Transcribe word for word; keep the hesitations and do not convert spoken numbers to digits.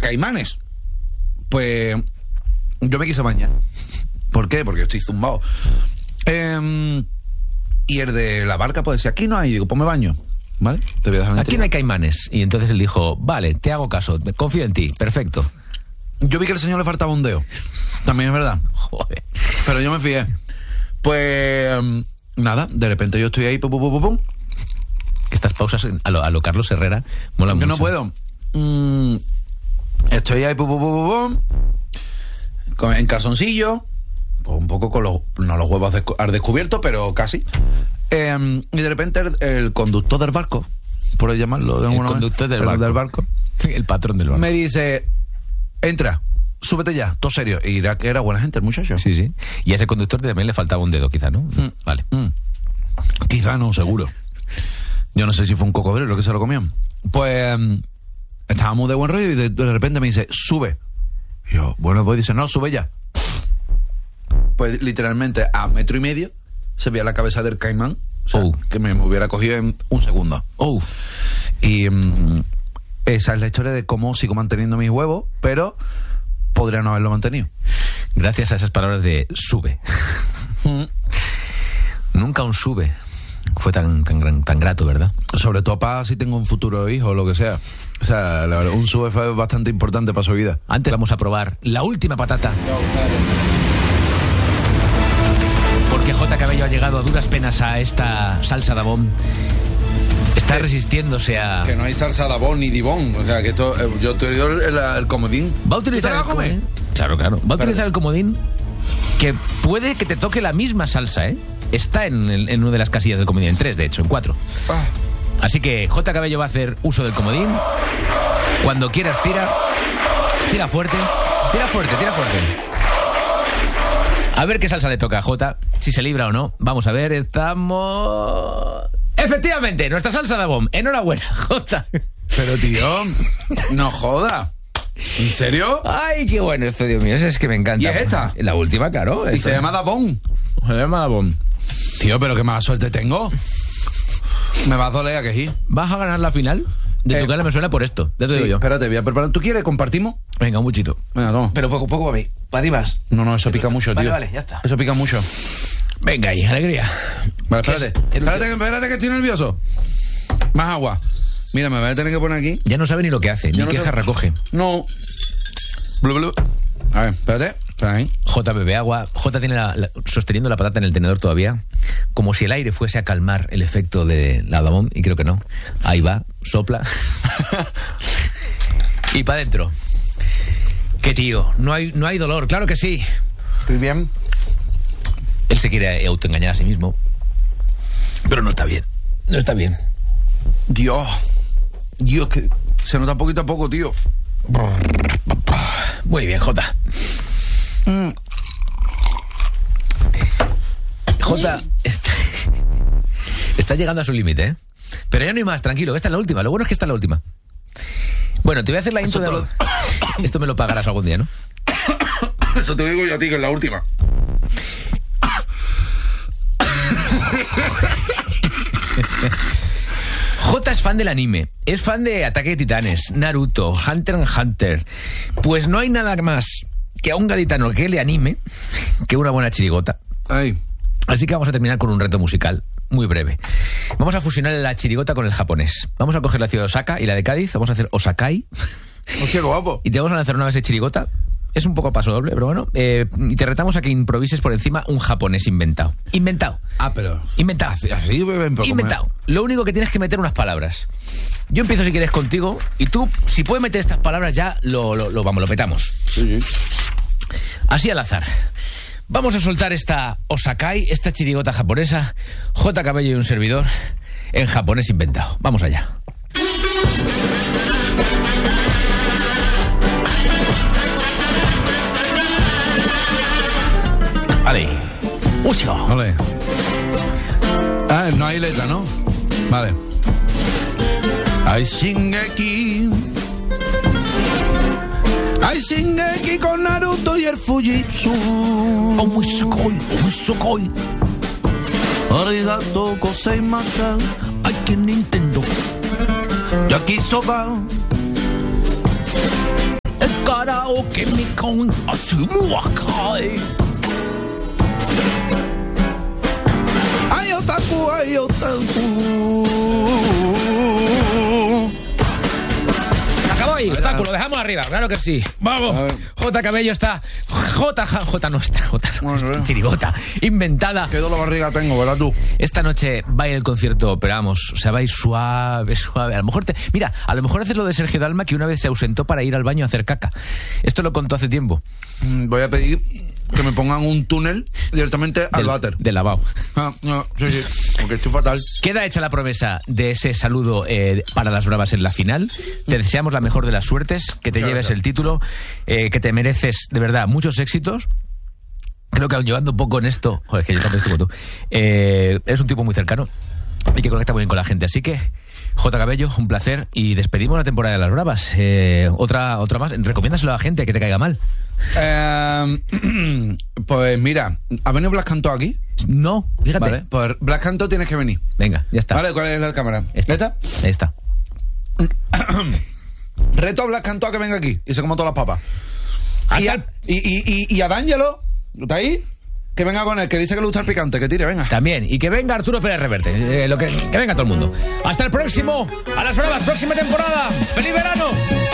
caimanes. Pues yo me quise bañar. ¿Por qué? Porque estoy zumbado. Eh, y el de la barca pues decía, aquí no hay. Y digo, pues me baño. ¿Vale? Te voy a dejar aquí no hay caimanes. Y entonces él dijo, vale, te hago caso, confío en ti, perfecto. Yo vi que al señor le faltaba un dedo. También es verdad. Joder. Pero yo me fié. Pues nada, de repente yo estoy ahí, pum, pum, pum, pum. Estas pausas a lo, a lo Carlos Herrera molan mucho. Yo no puedo. Mm, estoy ahí, pum, pum, pum, pum, con, en calzoncillo, pues un poco con los, no los huevos descu- al descubierto, pero casi. Eh, y de repente el, el conductor del barco, por llamarlo de alguna El conductor del barco. del barco, el patrón del barco, me dice, entra, súbete ya, todo serio. Y era que era buena gente el muchacho. Sí, sí. Y a ese conductor también le faltaba un dedo, quizá, ¿no? Mm. Vale. Mm. Quizá no, seguro. Yo no sé si fue un cocodrilo lo que se lo comían. Pues um, estábamos de buen rollo y de, de repente me dice, sube. Y yo, bueno, pues dice, no, sube ya. Pues literalmente a metro y medio se veía la cabeza del caimán. O sea, oh. que me, me hubiera cogido en un segundo. Oh. Y um, esa es la historia de cómo sigo manteniendo mis huevos, pero podría no haberlo mantenido. Gracias a esas palabras de sube. Mm. Nunca un sube fue tan, tan, tan grato, ¿verdad? Sobre todo para si tengo un futuro hijo o lo que sea. O sea, la verdad, un sube fue bastante importante para su vida. Antes vamos a probar la última patata. Porque J. Cabello ha llegado a duras penas a esta salsa Dabón. Está que, resistiéndose a... Que no hay salsa Dabón ni Dibón. O sea, que esto, eh, yo te digo el, el comodín. ¿Va a utilizar el comodín? Claro, claro. Va a utilizar Pero... el comodín que puede que te toque la misma salsa, ¿eh? Está en, el, en una de las casillas del comodín, en tres, de hecho, en cuatro. Ah. Así que J. Cabello va a hacer uso del comodín. Cuando quieras, tira. Tira fuerte. Tira fuerte, tira fuerte. A ver qué salsa le toca a J, si se libra o no. Vamos a ver, estamos... Efectivamente, nuestra salsa Dabón. Enhorabuena, J. Pero, tío, no joda. ¿En serio? Ay, qué bueno esto, Dios mío. Es que me encanta. ¿Y es esta? La última, claro. Y se llama Dabón. Se llama Dabón. Tío, pero qué mala suerte tengo. Me va a doler a que sí. ¿Vas a ganar la final? De tu eh, cara me suena por esto. Ya te sí, digo yo. Espérate, voy a preparar. ¿Tú quieres? ¿Compartimos? Venga, un muchito. Venga, toma. Pero poco, poco para mí. Para ti más. No, no, eso pica mucho, vale, tío. Vale, ya está. Eso pica mucho. Venga ahí, alegría. Vale, espérate. Espérate, espérate que estoy nervioso. Más agua. Mira, me voy a tener que poner aquí. Ya no sabe ni lo que hace, ya ni no qué sabe... recoge. No. Blu, blu. A ver, espérate. Espera ahí. J bebe agua. J tiene la, la, sosteniendo la patata en el tenedor todavía, como si el aire fuese a calmar el efecto de la Dabón, y creo que no. Ahí va, sopla. Y para adentro. Qué tío, no hay, no hay dolor, claro que sí. Estoy bien. Él se quiere autoengañar a sí mismo, pero no está bien. No está bien. Dios. Dios, que se nota poquito a poco, tío. Muy bien, J. Mm. J está, está llegando a su límite, ¿eh? Pero ya no hay más, tranquilo. Esta es la última. Lo bueno es que esta es la última. Bueno, te voy a hacer la intro de... Lo... Esto me lo pagarás algún día, ¿no? Eso te lo digo yo a ti, que es la última. J es fan del anime, es fan de Ataque de Titanes, Naruto, Hunter x Hunter. Pues no hay nada más que a un gaditano que le anime que una buena chirigota. Ay. Así que vamos a terminar con un reto musical muy breve. Vamos a fusionar la chirigota con el japonés. Vamos a coger la ciudad de Osaka y la de Cádiz, vamos a hacer Osakai. Hostia, qué guapo. Y te vamos a lanzar una vez de chirigota. Es un poco a paso doble, pero bueno. Eh, y te retamos a que improvises por encima un japonés inventado. Inventado. Ah, pero... Inventado. Así, así beben, inventado. Me... Lo único que tienes que meter unas palabras. Yo empiezo si quieres contigo y tú, si puedes meter estas palabras ya, lo, lo, lo vamos, lo petamos. Sí, sí. Así al azar. Vamos a soltar esta Osakai, esta chirigota japonesa, J. Cabello y un servidor, en japonés inventado. Vamos allá. Vale. Mucho. Vale. Ah, no hay letra, ¿no? Vale. Hay Shingeki. Hay Shingeki con Naruto y el Fujitsu. Oh, muy sukoi, muy sukoi. Arigato gozaimashita. Ay, que Nintendo. Yakisoba. karaoke mi con Atsumuakai. Ay, otaku, ay, otaku. Acabó ahí, otaku, lo dejamos arriba, claro que sí. Vamos, J. Cabello está... J, J no está, J no, está, chirigota, inventada. Qué dolor de barriga tengo, ¿verdad tú? Esta noche va a ir el concierto, pero vamos, o sea, va a ir suave, suave. A lo mejor te... Mira, a lo mejor haces lo de Sergio Dalma, que una vez se ausentó para ir al baño a hacer caca. Esto lo contó hace tiempo. Voy a pedir que me pongan un túnel directamente al del, váter. Del lavabo. Ah, no, sí, sí, porque estoy fatal. Queda hecha la promesa de ese saludo eh, para las Bravas en la final. Te deseamos la mejor de las suertes, que te Muchas lleves gracias. el título, eh, que te mereces, de verdad, muchos éxitos. Creo que aun llevando poco en esto, joder, que yo también estoy como tú, eh, eres un tipo muy cercano y que conecta muy bien con la gente. Así que, J. Cabello, un placer, y despedimos la temporada de las Bravas. Eh, otra, otra más, recomiéndaselo a la gente que te caiga mal. Eh, pues mira, ¿ha venido Blas Cantó aquí? No, fíjate. Vale, pues Blas Cantó tienes que venir. Venga, ya está. Vale, ¿cuál es la cámara? Esta. ¿Esta? Ahí está. Reto a Blas Cantó a que venga aquí y se coma todas las papas. Y a, y, y, y, y a D'Angelo, ¿está ahí? Que venga con él, que dice que le gusta el picante, que tire, venga. También, y que venga Arturo Pérez Reverte, eh, lo que, que venga todo el mundo. Hasta el próximo, a las Bravas, próxima temporada. ¡Feliz verano!